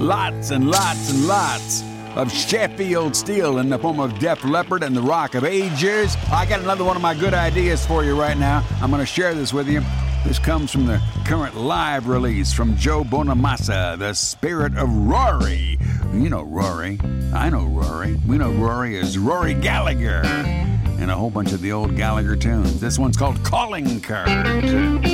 lots and lots and lots of Sheffield steel in the form of Def Leppard and the Rock of Ages. I got another one of my good ideas for you right now. I'm going to share this with you. This comes from the current live release from Joe Bonamassa, The Spirit of Rory. You know Rory. I know Rory. We know Rory as Rory Gallagher and a whole bunch of the old Gallagher tunes. This one's called Calling Card.